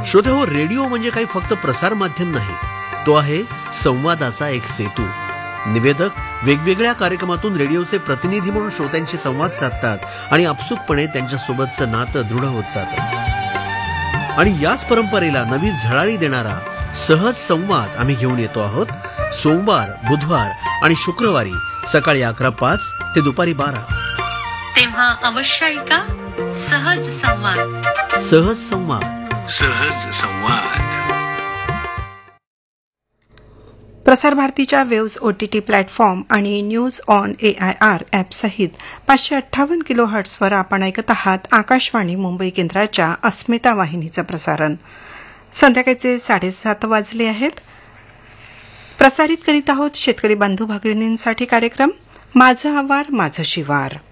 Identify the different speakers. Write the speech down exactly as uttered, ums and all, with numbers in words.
Speaker 1: श्रोतेहो, radio म्हणजे काही फक्त प्रसार माध्यम नाही, तो आहे संवादाचा एक सेतू. निवेदक वेगवेगळ्या कार्यक्रमातून रेडिओचे प्रतिनिधी म्हणून श्रोत्यांशी संवाद साधतात आणि आपसुकपणे त्यांच्यासोबतचं नातं दृढ होत जातं. आणि याच परंपरेला नवी झळाळी देणारा सहज संवाद आम्ही घेऊन येतो आहोत. सोमवार, बुधवार आणि शुक्रवारी सकाळी अकरा पाच ते दुपारी बारा.
Speaker 2: तेव्हा अवश्य ऐका सहज संवाद.
Speaker 1: सहज संवाद.
Speaker 3: सहज संवाद.
Speaker 4: प्रसार भारतीच्या वेव्ज ओटीटी प्लॅटफॉर्म आणि news on A I R app सहित पाचशे अठ्ठावन्न किलो हर्ट्सवर आपण ऐकत आहात आकाशवाणी मुंबई केंद्राच्या अस्मिता वाहिनीचं प्रसारण. संध्याकाळचे साडेसात वाजले आहेत. प्रसारित करीत आहोत शेतकरी बांधव भगिनींसाठी कार्यक्रम माझं आवार माझं शिवार.